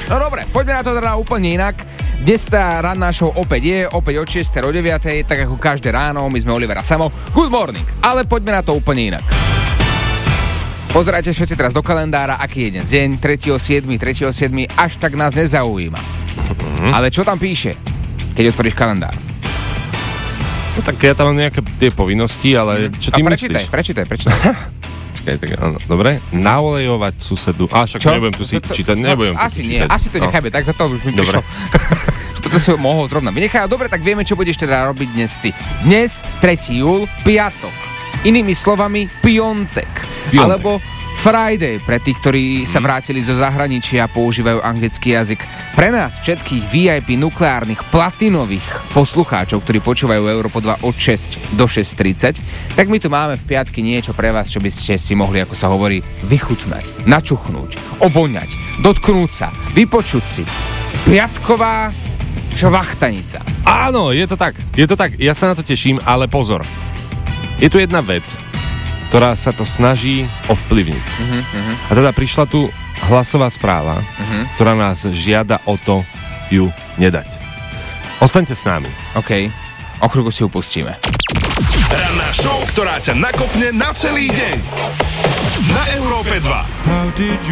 No dobre, poďme na to teda úplne inak. Dnes tá ranná show opäť je, opäť od 6. do 9. Tak ako každé ráno, my sme Oliver a Samo. Good morning, ale poďme na to úplne inak. Pozerajte všetci teraz do kalendára, aký je dnes deň, 3.7., až tak nás nezaujíma. Ale čo tam píše, keď otvoríš kalendár? No tak ja tam mám nejaké tie povinnosti, ale čo ty myslíš? Prečítaj. Čakaj, tak áno, dobre. Naolejovať susedu. Však čo? Nebudem tu si čítať, Asi nie, asi to nechajme, tak za to už mi prišlo. Toto si mohol zrovna vynechať. Dobre, tak vieme, čo budeš teda robiť dnes ty. Dnes, 3. júl, piatok. Inými slovami, piontek. Alebo Friday, pre tých, ktorí sa vrátili zo zahraničia a používajú anglický jazyk. Pre nás všetkých VIP nukleárnych platinových poslucháčov, ktorí počúvajú Európo 2 od 6 do 6.30, tak my tu máme v piatky niečo pre vás, čo by ste si mohli, ako sa hovorí, vychutnať, načuchnúť, ovoňať, dotknúť sa, vypočuť si. Piatková švachtanica. Áno, je to tak. Ja sa na to teším, ale pozor. Je tu jedna vec, ktorá sa to snaží ovplyvniť. A teda prišla tu hlasová správa, ktorá nás žiada o to ju nedať. Ostaňte s nami. OK, o chvíľku si ju pustíme. Ranná show, ktorá ťa nakopne na celý deň. Na Európe 2.